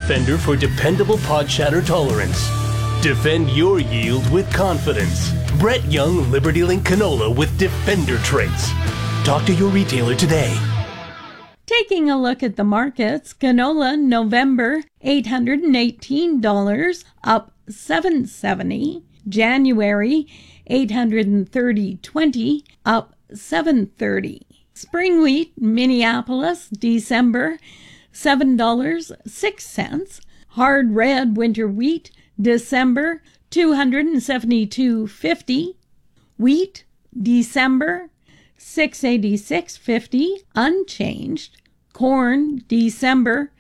Defender for dependable pod shatter tolerance. Defend your yield with confidence. Brett Young Liberty Link canola with Defender traits. Talk to your retailer today. Taking a look at the markets, canola November $818, up $7.70. January $830.20, up $7.30. Spring wheat Minneapolis December $7.06. Hard red winter wheat December $272.50. Wheat December $686.50, unchanged. Corn December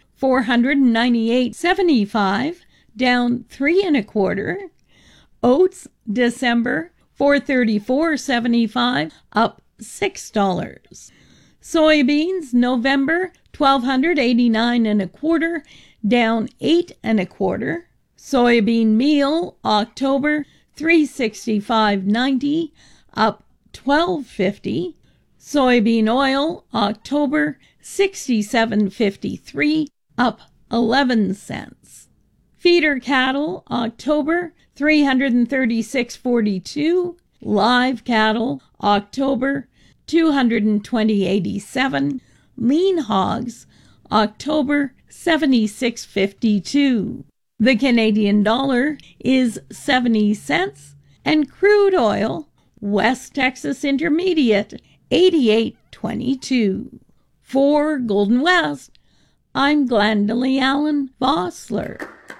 $498.75, down 3 1/4. Oats December $434.75, up $6. Soybeans November $1,289 1/4, down 8 1/4. Soybean meal October $365.90, up $12.50. Soybean oil October $67.53, up 11 cents. Feeder cattle October $336.42. Live cattle October $220.87. Lean hogs October $76.52. The Canadian dollar is 70 cents, and crude oil West Texas Intermediate 88.22. For Golden West, I'm Glendalee Allen Vossler.